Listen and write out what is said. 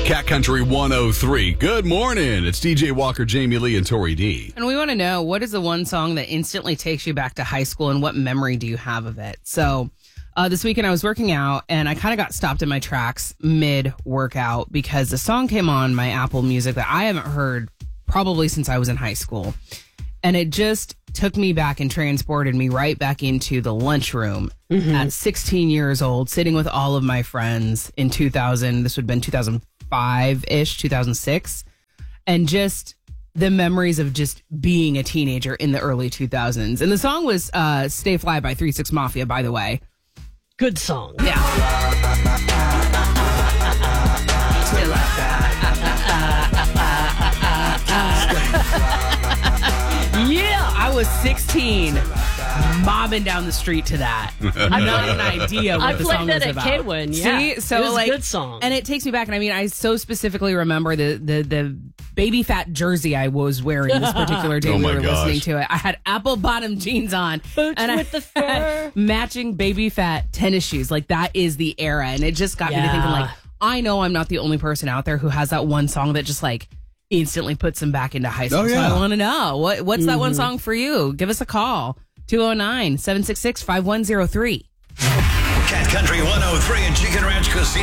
Cat Country 103. Good morning. It's DJ Walker, Jamie Lee, and Tori D. And we want to know, what is the one song that instantly takes you back to high school, and what memory do you have of it? So this weekend I was working out, and I kind of got stopped in my tracks mid-workout because the song came on my Apple Music that I haven't heard probably since I was in high school. And it just took me back and transported me right back into the lunchroom at 16 years old, sitting with all of my friends in 2000. This would have been 2005-ish, 2006. And just the memories of just being a teenager in the early 2000s. And the song was Stay Fly by 3 6 Mafia, by the way. Good song. Yeah. Yeah, I was 16, mobbing down the street to that. Not an idea what the song was about. I played that at K-Win, yeah. See? So, it was like, a good song. And it takes me back. And I mean, I so specifically remember the baby fat jersey I was wearing this particular day we were listening to it. I had apple bottom jeans on. Boots and with the fur. Matching baby fat tennis shoes. Like, that is the era. And it just got me to thinking, like, I know I'm not the only person out there who has that one song that just, like, instantly puts them back into high school. Oh, yeah. So I want to know, what's that one song for you? Give us a call. 209-766-5103. Cat Country 103 and Chicken Ranch Casino.